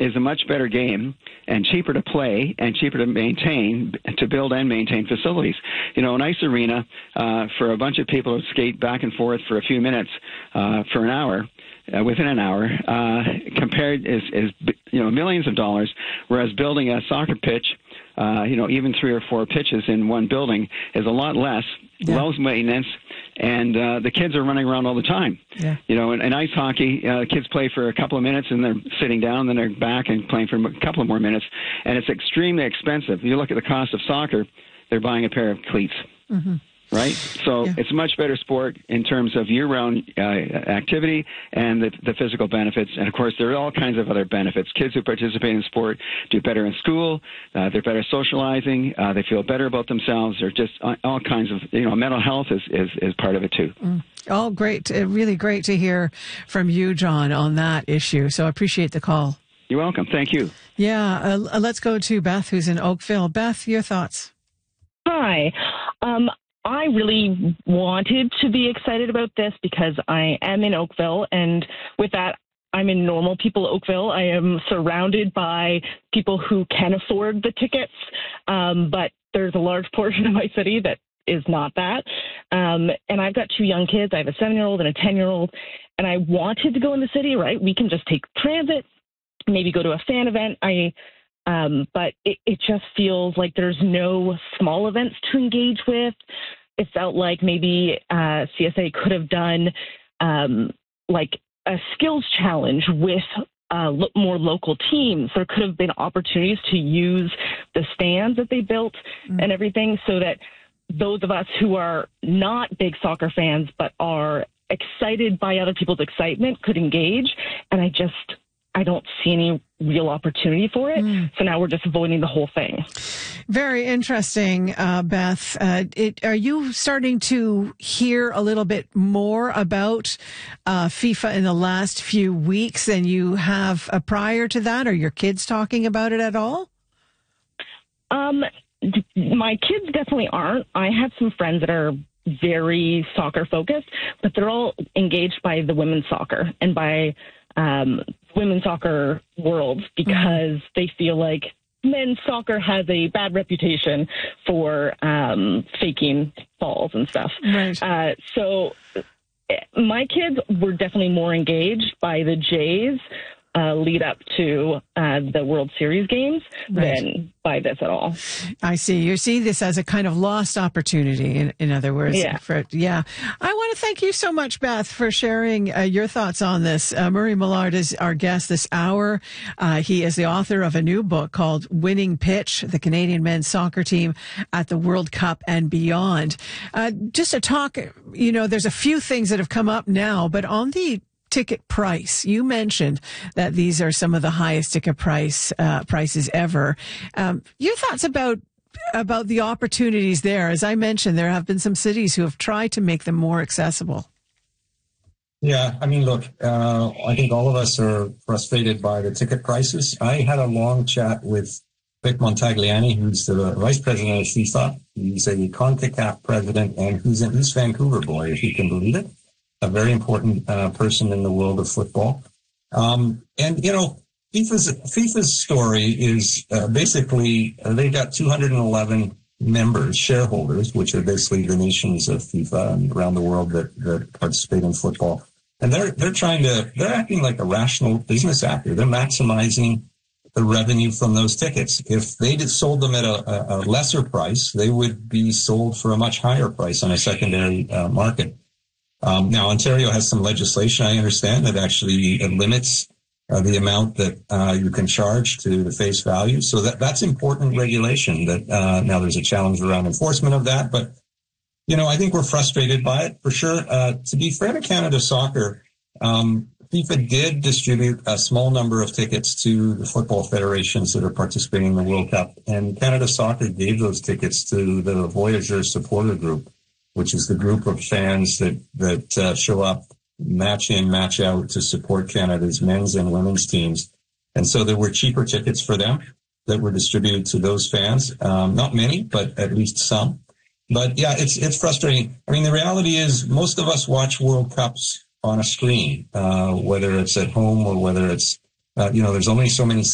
is a much better game and cheaper to play and cheaper to maintain, to build and maintain facilities. You know, an ice arena for a bunch of people to skate back and forth for a few minutes for an hour, within an hour, compared is millions of dollars, whereas building a soccer pitch, even 3 or 4 pitches in one building is a lot less, low maintenance, and the kids are running around all the time. Yeah. You know, in ice hockey, kids play for a couple of minutes and they're sitting down, then they're back and playing for a couple of more minutes, and it's extremely expensive. You look at the cost of soccer, they're buying a pair of cleats. Mm-hmm. Right? So it's a much better sport in terms of year-round activity and the physical benefits. And, of course, there are all kinds of other benefits. Kids who participate in sport do better in school. They're better socializing. They feel better about themselves. They're just all kinds of, mental health is part of it, too. All great. Really great to hear from you, John, on that issue. So I appreciate the call. You're welcome. Thank you. Yeah. Let's go to Beth, who's in Oakville. Beth, your thoughts? Hi. I really wanted to be excited about this because I am in Oakville, and with that, I'm in normal people Oakville. I am surrounded by people who can afford the tickets, but there's a large portion of my city that is not that. And I've got 2 young kids. I have a 7-year-old and a 10-year-old, and I wanted to go in the city, right? We can just take transit, maybe go to a fan event. But it just feels like there's no small events to engage with. It felt like maybe CSA could have done like a skills challenge with more local teams. There could have been opportunities to use the stands that they built and everything so that those of us who are not big soccer fans but are excited by other people's excitement could engage. And I don't see any real opportunity for it. So now we're just avoiding the whole thing. Very interesting, Beth. Are you starting to hear a little bit more about FIFA in the last few weeks than you have prior to that? Are your kids talking about it at all? My kids definitely aren't. I have some friends that are very soccer focused, but they're all engaged by the women's soccer and by women's soccer world because they feel like men's soccer has a bad reputation for faking falls and stuff. Right. So my kids were definitely more engaged by the Jays lead up to the World Series games than by this at all. I see. You see this as a kind of lost opportunity, in other words. Yeah. I want to thank you so much, Beth, for sharing your thoughts on this. Murray Millard is our guest this hour. He is the author of a new book called Winning Pitch, the Canadian men's soccer team at the World Cup and beyond. Just to talk, there's a few things that have come up now, but on the ticket price, you mentioned that these are some of the highest ticket prices ever. Your thoughts about the opportunities there? As I mentioned, there have been some cities who have tried to make them more accessible. Yeah, I mean, look, I think all of us are frustrated by the ticket prices. I had a long chat with Vic Montagliani, who's the vice president of FIFA. He's a CONCACAF president, and who's an East Vancouver boy, if you can believe it. A very important person in the world of football. FIFA's story is basically they got 211 members, shareholders, which are basically the nations of FIFA and around the world that participate in football. And they're acting like a rational business actor. They're maximizing the revenue from those tickets. If they sold them at a lesser price, they would be sold for a much higher price on a secondary market. Now, Ontario has some legislation, I understand, that actually limits the amount that you can charge to the face value. So that's important regulation. That now there's a challenge around enforcement of that. But, I think we're frustrated by it, for sure. To be fair to Canada Soccer, FIFA did distribute a small number of tickets to the football federations that are participating in the World Cup. And Canada Soccer gave those tickets to the Voyageur supporter group, which is the group of fans that show up match in, match out to support Canada's men's and women's teams. And so there were cheaper tickets for them that were distributed to those fans. Not many, but at least some. But yeah, it's frustrating. I mean, the reality is most of us watch World Cups on a screen, whether it's at home or whether it's, there's only so many